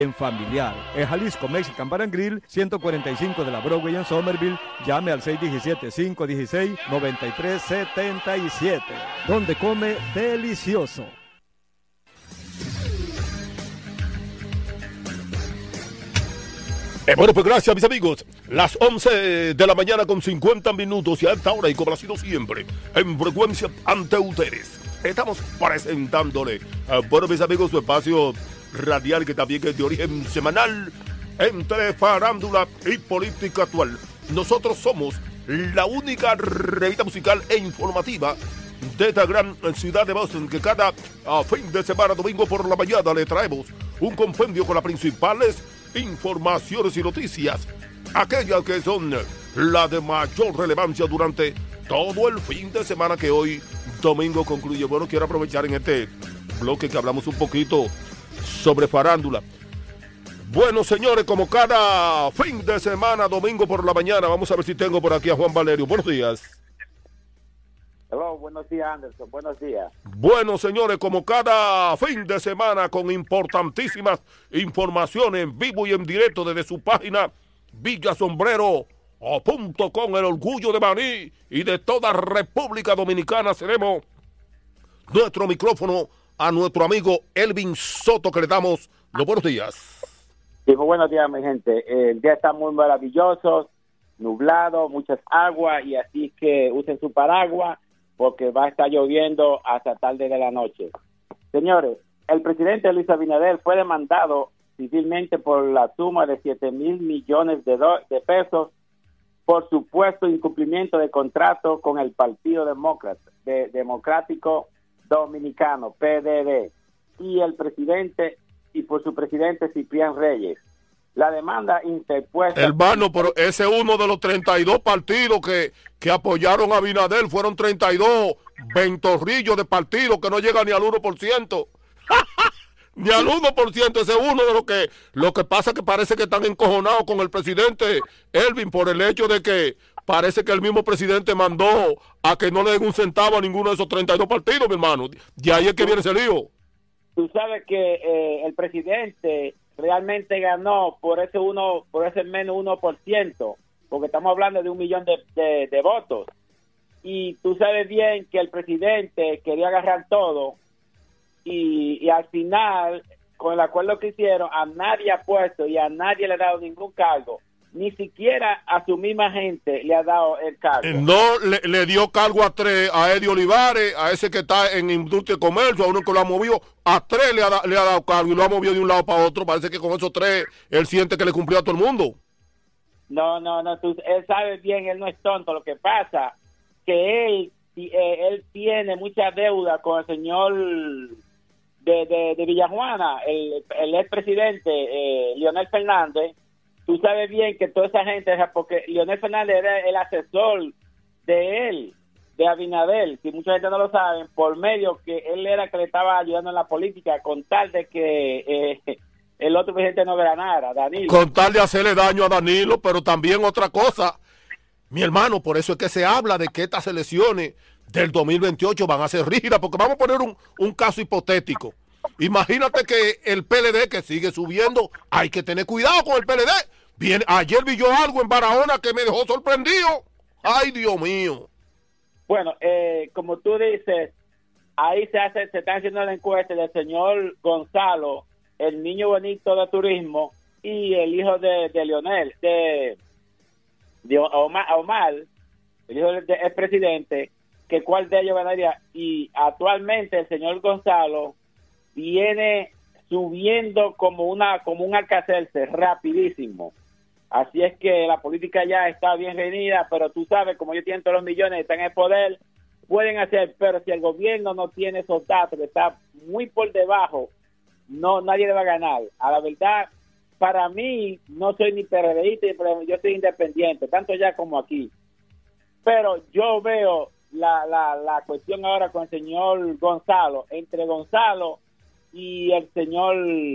en familiar. En Jalisco Mexican Bar and Grill, 145 de la Broadway en Somerville. Llame al 617-516-9377, donde come delicioso. Bueno, pues gracias, mis amigos. Las 11 de la mañana con 50 minutos y a esta hora, y como ha sido siempre, en frecuencia ante ustedes, estamos presentándole, bueno, mis amigos, su espacio radial que también es de origen semanal, entre farándula y política actual. Nosotros somos la única revista musical e informativa de esta gran ciudad de Boston, que cada fin de semana, domingo por la mañana, le traemos un compendio con las principales informaciones y noticias, aquellas que son las de mayor relevancia durante todo el fin de semana que hoy domingo concluye. Bueno, quiero aprovechar en este bloque que hablamos un poquito sobre farándula. Bueno, señores, como cada fin de semana, domingo por la mañana, vamos a ver si tengo por aquí a Juan Valerio. Buenos días. Hello, buenos días, Anderson, buenos días. Bueno, señores, como cada fin de semana, con importantísimas informaciones en vivo y en directo desde su página villasombrero.com, el orgullo de Baní y de toda República Dominicana. Cedemos nuestro micrófono a nuestro amigo Elvin Soto, que le damos los buenos días. Sí, muy buenos días, mi gente. El día está muy maravilloso, nublado, muchas aguas, y así que usen su paraguas, porque va a estar lloviendo hasta tarde de la noche. Señores, el presidente Luis Abinader fue demandado civilmente por la suma de 7,000 millones de pesos por supuesto incumplimiento de contrato con el Partido Democrático Dominicano, PDD, y el presidente, y por su presidente Ciprián Reyes. La demanda interpuesta... Hermano, pero ese es uno de los 32 partidos que apoyaron a Abinader. Fueron 32 ventorrillos de partidos que no llegan ni al 1%. Ni al 1%. Ese es uno de lo que pasa, que parece que están encojonados con el presidente Elvin por el hecho de que parece que el mismo presidente mandó a que no le den un centavo a ninguno de esos 32 partidos, mi hermano. De ahí es que viene ese lío. Tú sabes que el presidente realmente ganó por ese menos 1%, porque estamos hablando de 1 millón de votos. Y tú sabes bien que el presidente quería agarrar todo, y al final, con el acuerdo que hicieron, a nadie ha puesto y a nadie le ha dado ningún cargo. Ni siquiera a su misma gente le ha dado el cargo. No le dio cargo a 3, a Eddie Olivares, a ese que está en Industria y Comercio, a uno que lo ha movido, a 3 le ha dado cargo y lo ha movido de un lado para otro. Parece que con esos 3 él siente que le cumplió a todo el mundo. No, él sabe bien, él no es tonto. Lo que pasa que él tiene mucha deuda con el señor de Villajuana, el expresidente Leonel Fernández. Tú sabes bien que toda esa gente, porque Leonel Fernández era el asesor de él, de Abinader, si mucha gente no lo sabe, por medio que él era que le estaba ayudando en la política, con tal de que el otro presidente no ganara, Danilo. Con tal de hacerle daño a Danilo, pero también otra cosa, mi hermano, por eso es que se habla de que estas elecciones del 2028 van a ser rígidas, porque vamos a poner un caso hipotético. Imagínate que el PLD, que sigue subiendo, hay que tener cuidado con el PLD. Ayer vi yo algo en Barahona que me dejó sorprendido. Ay, Dios mío. Bueno, como tú dices, ahí se están haciendo la encuesta del señor Gonzalo, el niño bonito de turismo, y el hijo de Leonel, de Omar, el hijo del expresidente, que cuál de ellos ganaría. Y actualmente el señor Gonzalo viene subiendo como un alcacelce rapidísimo. Así es que la política ya está bien reunida, pero tú sabes, como ellos tienen todos los millones, están en el poder, pueden hacer, pero si el gobierno no tiene esos datos, que está muy por debajo, nadie le va a ganar. A la verdad, para mí, no soy ni PRDista, yo soy independiente, tanto allá como aquí. Pero yo veo la cuestión ahora con el señor Gonzalo, entre Gonzalo y el señor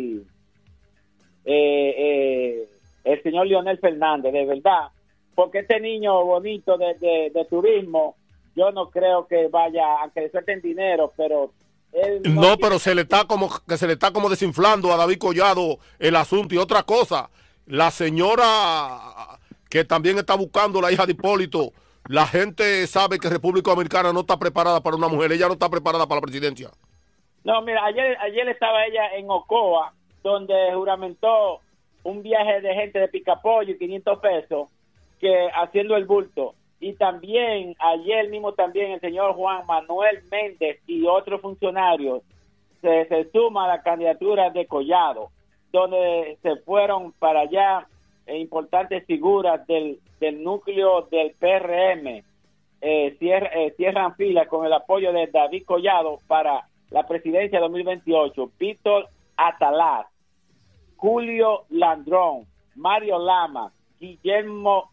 Leonel Fernández, de verdad, porque este niño bonito de turismo, yo no creo que vaya, aunque le suelten dinero, pero él No, pero se le está como desinflando a David Collado el asunto. Y otra cosa, la señora que también está buscando la hija de Hipólito, la gente sabe que República Dominicana no está preparada para una mujer, ella no está preparada para la presidencia. No, mira, ayer estaba ella en Ocoa, donde juramentó un viaje de gente de Picapollo y 500 pesos, que haciendo el bulto. Y también, ayer mismo también el señor Juan Manuel Méndez y otros funcionarios se suma a la candidatura de Collado, donde se fueron para allá importantes figuras del núcleo del PRM, cierran filas con el apoyo de David Collado para la presidencia 2028. Víctor Atalás, Julio Landrón, Mario Lama, Guillermo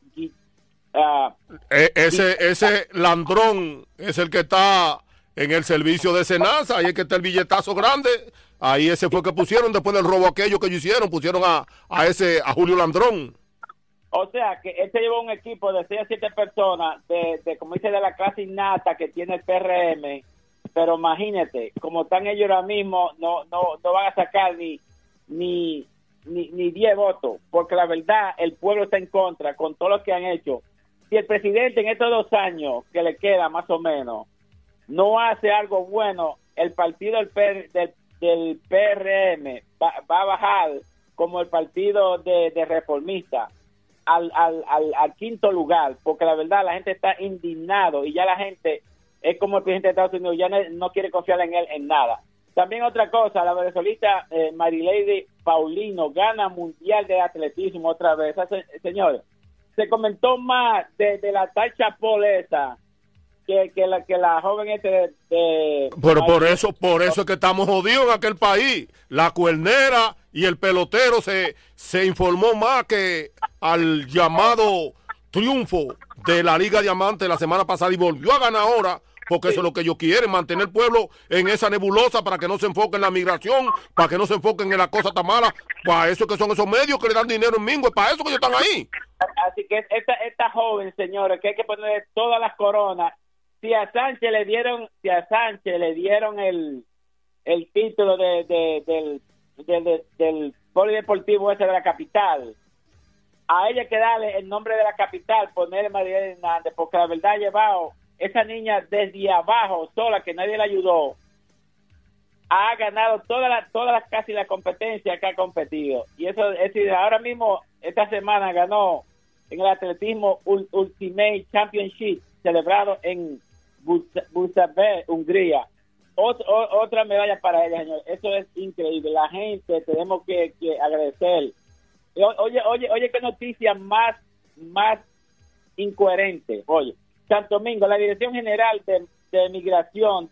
ese Landrón es el que está en el servicio de Senasa, ahí es que está el billetazo grande, ahí ese fue que pusieron después del robo aquello que ellos hicieron, pusieron a Julio Landrón. O sea, que él se llevó un equipo de 6 a 7 personas, como dice, de la clase innata que tiene el PRM, pero imagínate, como están ellos ahora mismo, no van a sacar ni 10 votos, porque la verdad, el pueblo está en contra con todo lo que han hecho. Si el presidente en estos 2 años que le queda más o menos no hace algo bueno, el partido del PRM va a bajar como el partido de reformista al 5º lugar, porque la verdad la gente está indignado y ya la gente es como el presidente de Estados Unidos, ya no quiere confiar en él en nada. También otra cosa, la venezolista Marilady Paulino gana mundial de atletismo otra vez. Señores, se comentó más de la tal chapoleta que la joven Pero por eso es que estamos jodidos en aquel país. La cuernera y el pelotero se informó más que al llamado triunfo de la Liga Diamante la semana pasada y volvió a ganar ahora, porque eso es lo que ellos quieren, mantener el pueblo en esa nebulosa para que no se enfoquen en la migración, para que no se enfoquen en la cosa tan mala. Para eso que son esos medios que le dan dinero en Mingo, para eso que ellos están ahí. Así que esta joven, señora, que hay que ponerle todas las coronas. Si a Sánchez le dieron el título del polideportivo ese de la capital, a ella hay que darle el nombre de la capital, ponerle María Hernández, porque la verdad ha llevado esa niña desde abajo, sola, que nadie la ayudó, ha ganado todas las casi la competencia que ha competido. Y eso es decir, ahora mismo, esta semana ganó en el atletismo Ultimate Championship, celebrado en Budapest, Hungría. Otra medalla para ella, señor. Eso es increíble. La gente, tenemos que agradecer. Oye, qué noticia más incoherente. Oye, Santo Domingo, la Dirección General de Migración,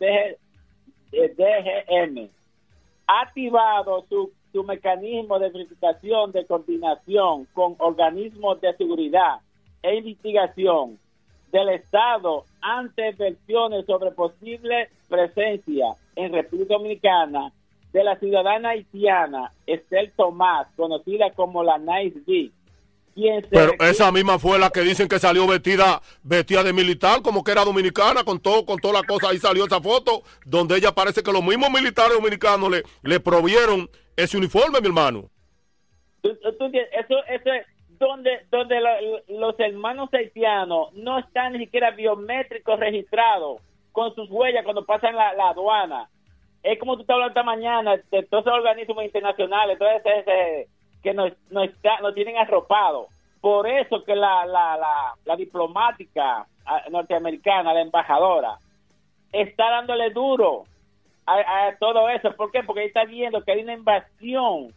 DGM, ha activado su mecanismo de verificación de coordinación con organismos de seguridad e investigación del Estado ante versiones sobre posible presencia en República Dominicana de la ciudadana haitiana Estel Tomás, conocida como la Nice B. Pero esa misma fue la que dicen que salió vestida de militar, como que era dominicana, con toda la cosa. Ahí salió esa foto donde ella parece que los mismos militares dominicanos le provieron ese uniforme, mi hermano. Eso es donde los hermanos haitianos no están ni siquiera biométricos registrados con sus huellas cuando pasan la aduana. Es como tú te hablas esta mañana de todos esos organismos internacionales, entonces que nos tienen arropados. Por eso que la diplomática norteamericana, la embajadora, está dándole duro a todo eso. ¿Por qué? Porque está viendo que hay una invasión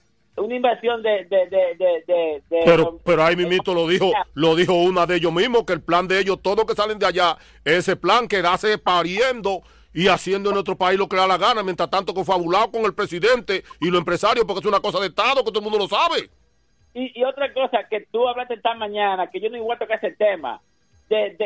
pero ahí mismito lo dijo una de ellos mismos, que el plan de ellos, todos que salen de allá, ese plan quedarse pariendo y haciendo en nuestro país lo que le da la gana, mientras tanto confabulado con el presidente y los empresarios, porque es una cosa de Estado que todo el mundo lo sabe. Y otra cosa que tú hablaste esta mañana, que yo no igual tocar ese tema, de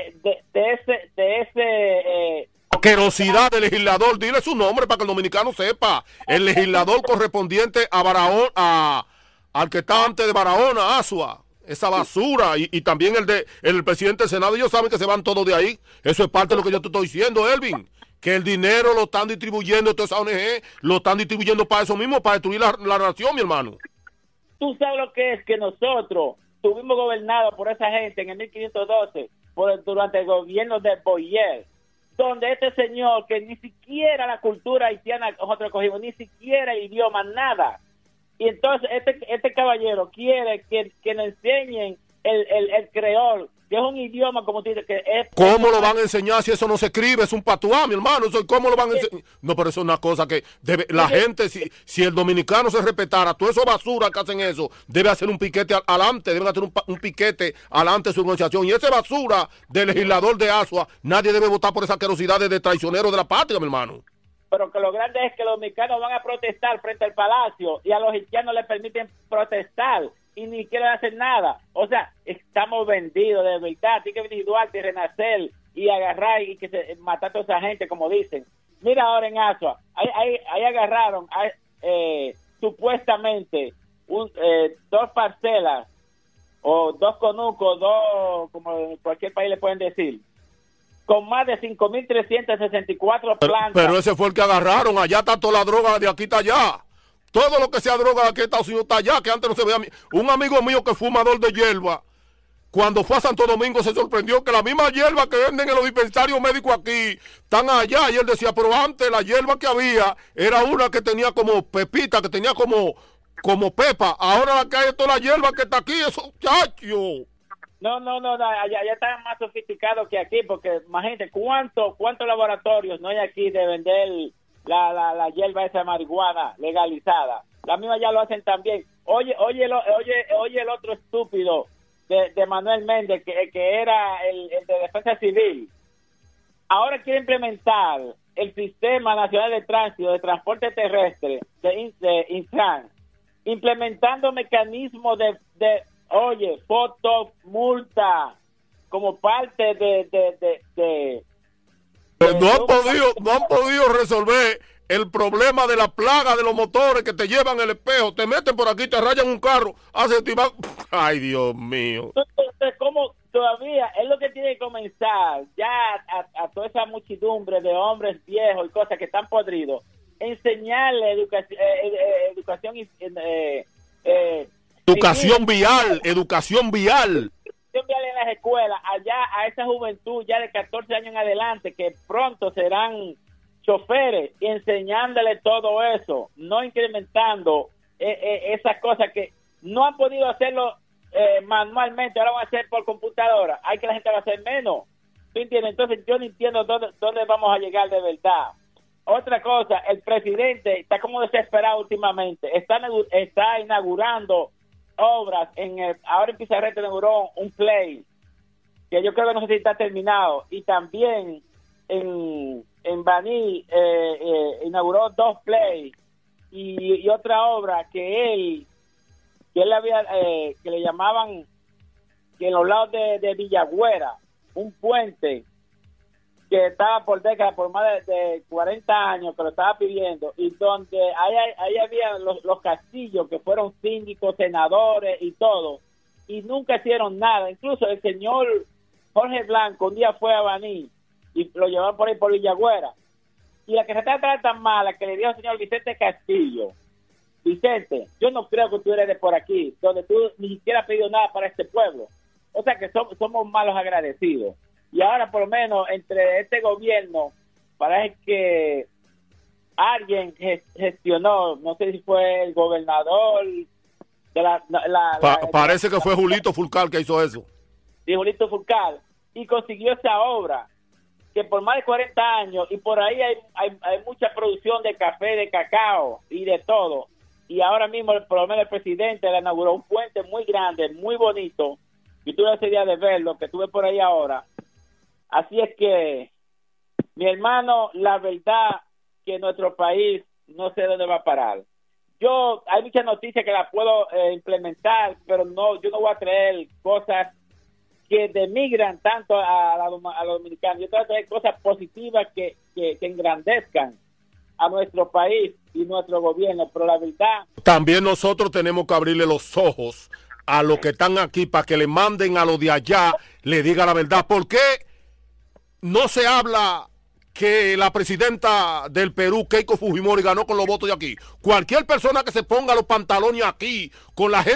ese asquerosidad del legislador, dile su nombre para que el dominicano sepa, el legislador correspondiente a Barahona, al que está antes de Barahona, Asua, esa basura, y también el presidente del Senado. Ellos saben que se van todos de ahí. Eso es parte de lo que yo te estoy diciendo, Elvin, que el dinero lo están distribuyendo, todas esas ONG, lo están distribuyendo para eso mismo, para destruir la nación, mi hermano. Tú sabes lo que es que nosotros estuvimos gobernados por esa gente en el 1512, durante el gobierno de Boyer, donde este señor, que ni siquiera la cultura haitiana nosotros cogimos, ni siquiera el idioma, nada. Y entonces este caballero quiere que nos enseñen el creol, que es un idioma, como tú dices, que es... ¿Cómo lo van a enseñar si eso no se escribe? Es un patuá, mi hermano. ¿Cómo lo van a enseñar? No, pero eso es una cosa que debe, la gente, si el dominicano se respetara, todo eso basura que hacen eso, debe hacer un piquete adelante, deben hacer un piquete adelante de su organización. Y ese basura del legislador de Asua, nadie debe votar por esas asquerosidades de traicioneros de la patria, mi hermano. Pero que lo grande es que los dominicanos van a protestar frente al palacio y a los haitianos les permiten protestar y ni quieren hacer nada. O sea, estamos vendidos de verdad. Tiene que venir Duarte y renacer y agarrar y que matar a toda esa gente, como dicen. Mira ahora en Asua, ahí agarraron supuestamente dos parcelas o dos conucos, como en cualquier país le pueden decir, con más de 5.364 plantas. Pero ese fue el que agarraron. Allá está toda la droga, de aquí está allá. Todo lo que sea droga de aquí Estados Unidos está allá, que antes no se veía. Un amigo mío que es fumador de hierba, cuando fue a Santo Domingo se sorprendió que la misma hierba que venden en los dispensarios médicos aquí, están allá. Y él decía, pero antes la hierba que había era una que tenía como pepita, que tenía como pepa. Ahora la que hay es toda la hierba que está aquí, eso, chacho. No, allá está más sofisticado que aquí, porque imagínate cuántos laboratorios no hay aquí de vender la hierba esa marihuana legalizada. La misma ya lo hacen también. Oye el otro estúpido de Manuel Méndez, que era el de Defensa Civil. Ahora quiere implementar el Sistema Nacional de Tránsito de Transporte Terrestre de Intran, implementando mecanismos de foto, multa, como parte de no han podido resolver el problema de la plaga de los motores que te llevan el espejo, te meten por aquí, te rayan un carro, ay, Dios mío. Entonces, ¿cómo todavía es lo que tiene que comenzar ya a toda esa muchedumbre de hombres viejos y cosas que están podridos, enseñarle educación vial en las escuelas, allá a esa juventud ya de 14 años en adelante, que pronto serán choferes, y enseñándole todo eso, no incrementando esas cosas que no han podido hacerlo manualmente, ahora van a hacer por computadora. Hay que la gente va a hacer menos. ¿Tú entiendes? Entonces yo no entiendo dónde vamos a llegar de verdad. Otra cosa, el presidente está como desesperado últimamente, está inaugurando obras ahora en Pizarreta inauguró un play que yo creo que no sé si está terminado, y también en Baní inauguró 2 play y otra obra que él había que le llamaban, que en los lados de Villagüera, un puente que estaba por décadas, por más de 40 años que lo estaba pidiendo, y donde ahí había los castillos que fueron síndicos, senadores y todo, y nunca hicieron nada. Incluso el señor Jorge Blanco un día fue a Baní y lo llevaron por ahí por Villagüera, y la que se estaba tan mala que le dijo al señor Vicente Castillo: Vicente, yo no creo que tú eres de por aquí, donde tú ni siquiera has pedido nada para este pueblo. O sea que somos malos agradecidos. Y ahora por lo menos entre este gobierno parece que alguien gestionó, no sé si fue el gobernador de parece que fue Julito Fulcal que hizo eso. Sí, Julito Fulcal, y consiguió esa obra que por más de 40 años, y por ahí hay mucha producción de café, de cacao y de todo. Y ahora mismo por lo menos el presidente le inauguró un puente muy grande, muy bonito, y tuve ese día de verlo, que estuve por ahí ahora. Así es que, mi hermano, la verdad que nuestro país no sé dónde va a parar. Hay muchas noticias que las puedo implementar, pero yo no voy a traer cosas que demigran tanto a los dominicanos. Yo trato de traer cosas positivas que engrandezcan a nuestro país y nuestro gobierno, pero la verdad... También nosotros tenemos que abrirle los ojos a los que están aquí para que le manden a los de allá, le diga la verdad. ¿Por qué no se habla que la presidenta del Perú, Keiko Fujimori, ganó con los votos de aquí. Cualquier persona que se ponga los pantalones aquí, con la gente